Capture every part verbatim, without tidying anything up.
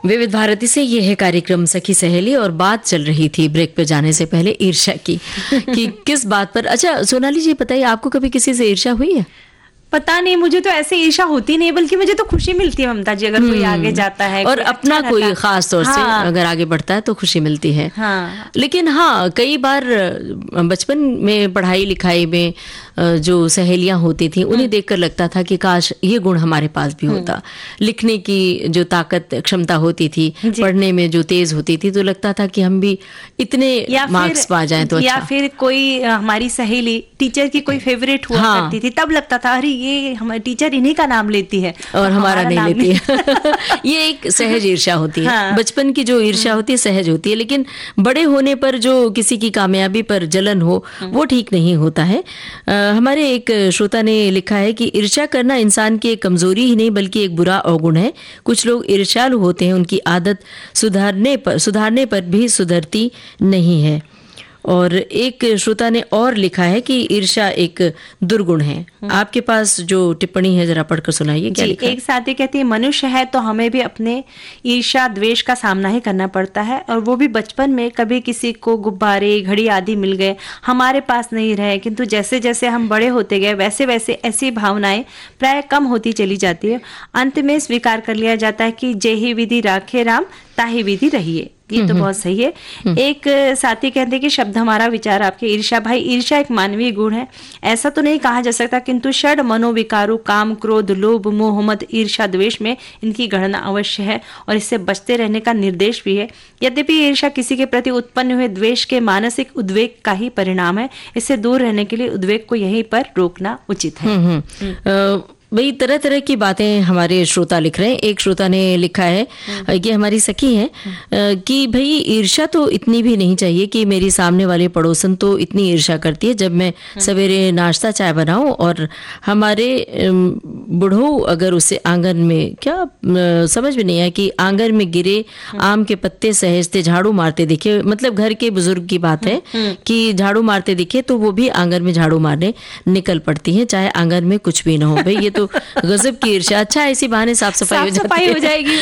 विविध भारती से ये है कार्यक्रम सखी सहेली और बात चल रही थी ब्रेक पे जाने से पहले ईर्ष्या की कि किस बात पर। अच्छा सोनाली जी बताइए, आपको कभी किसी से ईर्ष्या हुई है? पता नहीं, मुझे तो ऐसे ईर्ष्या होती नहीं, बल्कि मुझे तो खुशी मिलती है ममता जी, अगर कोई आगे जाता है और अपना अच्छा कोई खास तौर से हाँ। अगर आगे बढ़ता है तो खुशी मिलती है। हाँ। लेकिन हाँ, कई बार बचपन में पढ़ाई लिखाई में जो सहेलियां होती थी उन्हें देखकर लगता था कि काश ये गुण हमारे पास भी होता। लिखने की जो ताकत क्षमता होती थी, पढ़ने में जो तेज होती थी, तो लगता था कि हम भी इतने मार्क्स पा जाएं तो अच्छा। या फिर कोई हमारी सहेली टीचर की कोई फेवरेट हुआ हाँ। करती थी, तब लगता था अरे ये हमारी टीचर इन्हीं का नाम लेती है और हमारा, हमारा नहीं लेती है। ये एक सहज ईर्ष्या होती है। हाँ। बचपन की जो ईर्ष्या होती है सहज होती है, लेकिन बड़े होने पर जो किसी की कामयाबी पर जलन हो वो ठीक नहीं होता है। हमारे एक श्रोता ने लिखा है कि ईर्ष्या करना इंसान की एक कमजोरी ही नहीं बल्कि एक बुरा अवगुण है। कुछ लोग ईर्ष्यालु होते हैं, उनकी आदत सुधारने पर सुधारने पर भी सुधरती नहीं है। और एक श्रोता ने और लिखा है कि ईर्ष्या एक दुर्गुण है। आपके पास जो टिप्पणी है जरा पढ़कर सुनाइए, क्या लिखा है? एक साथी कहती है, मनुष्य है तो हमें भी अपने ईर्ष्या द्वेष का सामना ही करना पड़ता है, और वो भी बचपन में। कभी किसी को गुब्बारे घड़ी आदि मिल गए, हमारे पास नहीं रहे, किंतु जैसे जैसे हम बड़े होते गए वैसे वैसे ऐसी भावनाएं प्राय कम होती चली जाती है। अंत में स्वीकार कर लिया जाता है कि जेहि विधि राखे राम ताहि विधि रहिए। ये तो बहुत सही है। एक साथी कहते हैं कि शब्द हमारा विचार आपके। ईर्ष्या भाई, ईर्ष्या एक मानवीय गुण है, ऐसा तो नहीं कहा जा सकता, किंतु षड मनोविकारों काम क्रोध लोभ मोह मद ईर्ष्या द्वेष में इनकी गणना अवश्य है और इससे बचते रहने का निर्देश भी है। यद्यपि ईर्ष्या किसी के प्रति उत्पन्न हुए द्वेष के मानसिक उद्वेग का ही परिणाम है। इससे दूर रहने के लिए उद्वेग को यहीं पर रोकना उचित है। भाई तरह तरह की बातें हमारे श्रोता लिख रहे हैं। एक श्रोता ने लिखा है कि हमारी सखी है कि भाई ईर्ष्या तो इतनी भी नहीं चाहिए कि मेरी सामने वाले पड़ोसन तो इतनी ईर्ष्या करती है जब मैं सवेरे नाश्ता चाय बनाऊं और हमारे बूढ़ों अगर उसे आंगन में, क्या समझ में नहीं आया कि आंगन में गिरे आम के पत्ते सहेजते झाड़ू मारते दिखे, मतलब घर के बुजुर्ग की बात है कि झाड़ू मारते दिखे तो वो भी आंगन में झाड़ू मारने निकल पड़ती है चाहे आंगन में कुछ भी ना हो। भाई ये तो गजब की ईर्ष्या। अच्छा ऐसी बहाने साफ सफाई साफ सफाई हो जाएगी।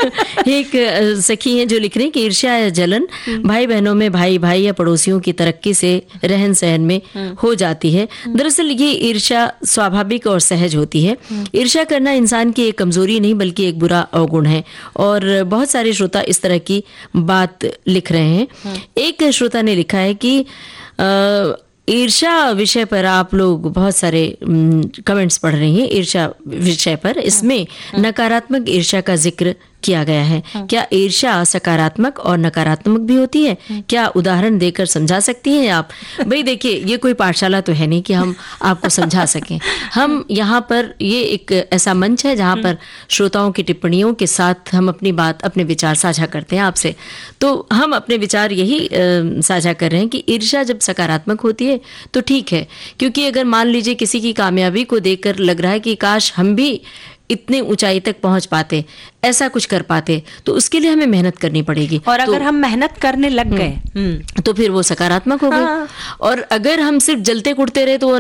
एक सखी है जो लिख रही है कि ईर्ष्या या जलन भाई बहनों में, भाई भाई या पड़ोसियों की तरक्की से रहन सहन में हो जाती है। दरअसल ये ईर्ष्या स्वाभाविक और सहज होती है। ईर्ष्या करना इंसान की एक कमजोरी नहीं बल्कि एक बुरा अवगुण है और बहुत सारे श्रोता इस तरह की बात लिख रहे हैं। एक श्रोता ने लिखा है कि आ, ईर्ष्या विषय पर आप लोग बहुत सारे कमेंट्स पढ़ रही हैं। ईर्ष्या विषय पर इसमें नकारात्मक ईर्ष्या का जिक्र किया गया है। क्या ईर्ष्या सकारात्मक और नकारात्मक भी होती है? क्या उदाहरण देकर समझा सकती हैं आप? भाई देखिए, ये कोई पाठशाला तो है नहीं कि हम आपको समझा सकें। हम यहाँ पर, ये एक ऐसा मंच है जहाँ पर श्रोताओं की टिप्पणियों के साथ हम अपनी बात, अपने विचार साझा करते हैं आपसे। तो हम अपने विचार यही साझा कर रहे हैं कि ईर्ष्या जब सकारात्मक होती है तो ठीक है, क्योंकि अगर मान लीजिए किसी की कामयाबी को देखकर लग रहा है कि काश हम भी इतने ऊंचाई तक पहुंच पाते, ऐसा कुछ कर पाते, तो उसके लिए हमें मेहनत करनी पड़ेगी। और तो, अगर हम मेहनत करने लग गए तो फिर वो सकारात्मक हो गई। हाँ। और अगर हम सिर्फ जलते कुटते रहे तो